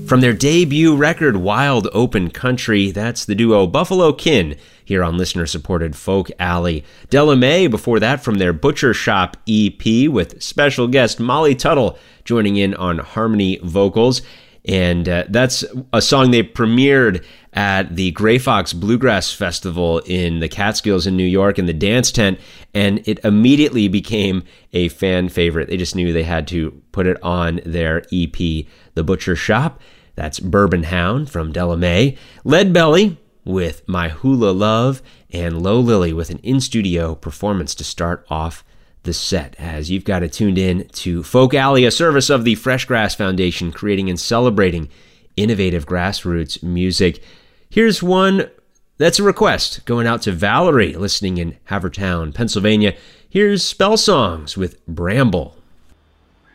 From their debut record, Wild Open Country, that's the duo Buffalo Kin here on listener-supported Folk Alley. Della Mae, before that, from their Butcher Shop EP with special guest Molly Tuttle joining in on harmony vocals. And that's a song they premiered at the Gray Fox Bluegrass Festival in the Catskills in New York in the dance tent, and it immediately became a fan favorite. They just knew they had to put it on their EP, The Butcher Shop. That's Bourbon Hound from Della Mae, Lead Belly with My Hula Love, and Low Lily with an in-studio performance to start off the set, as you've got it tuned in to Folk Alley, a service of the Fresh Grass Foundation, creating and celebrating innovative grassroots music. Here's one that's a request going out to Valerie, listening in Havertown, Pennsylvania. Here's Spell Songs with Bramble.